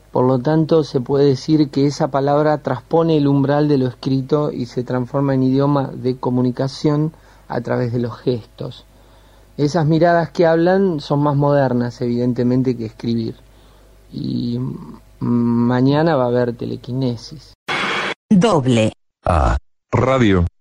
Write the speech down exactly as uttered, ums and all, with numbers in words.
Por lo tanto, se puede decir que esa palabra transpone el umbral de lo escrito y se transforma en idioma de comunicación a través de los gestos. Esas miradas que hablan son más modernas, evidentemente, que escribir. Y mañana va a haber telequinesis. Doble A. Radio.